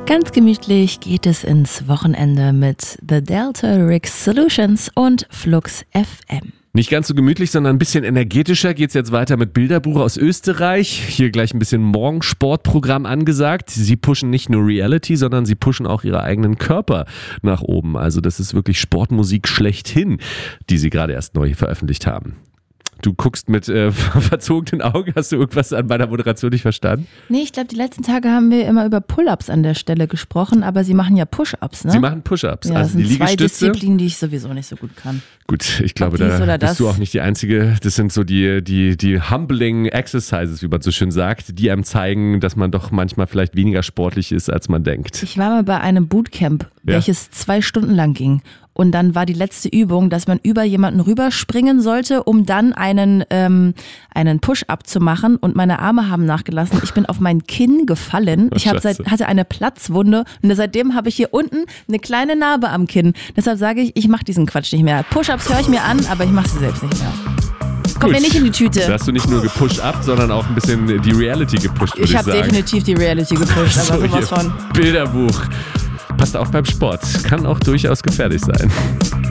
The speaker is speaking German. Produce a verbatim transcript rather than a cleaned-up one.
Ganz gemütlich geht es ins Wochenende mit The Delta Rigs Solutions und Flux F M. Nicht ganz so gemütlich, sondern ein bisschen energetischer geht's jetzt weiter mit Bilderbuch aus Österreich. Hier gleich ein bisschen Morgensportprogramm angesagt. Sie pushen nicht nur Reality, sondern sie pushen auch ihre eigenen Körper nach oben. Also das ist wirklich Sportmusik schlechthin, die sie gerade erst neu veröffentlicht haben. Du guckst mit äh, verzogenen Augen. Hast du irgendwas an meiner Moderation nicht verstanden? Nee, ich glaube, die letzten Tage haben wir immer über Pull-Ups an der Stelle gesprochen, aber sie machen ja Push-Ups, ne? Sie machen Push-Ups, ja, also das sind die zwei Liegestütze. Disziplinen, die ich sowieso nicht so gut kann. Gut, ich glaube, Ob dies da oder bist das. du auch nicht die Einzige. Das sind so die, die, die humbling Exercises, wie man so schön sagt, die einem zeigen, dass man doch manchmal vielleicht weniger sportlich ist, als man denkt. Ich war mal bei einem Bootcamp, Ja. welches zwei Stunden lang ging. Und dann war die letzte Übung, dass man über jemanden rüberspringen sollte, um dann einen, ähm, einen Push-Up zu machen. Und meine Arme haben nachgelassen. Ich bin auf mein Kinn gefallen. Ich hab seit, hatte eine Platzwunde. Und seitdem habe ich hier unten eine kleine Narbe am Kinn. Deshalb sage ich, ich mache diesen Quatsch nicht mehr. Push-Ups höre ich mir an, aber ich mache sie selbst nicht mehr. Kommt mir nicht in die Tüte. Da hast du nicht nur gepusht ab, sondern auch ein bisschen die Reality gepusht, würde ich, Ich ich habe sagen. definitiv die Reality gepusht, aber So, sowas hier, von. Bilderbuch. Passt auf beim Sport. Kann auch durchaus gefährlich sein.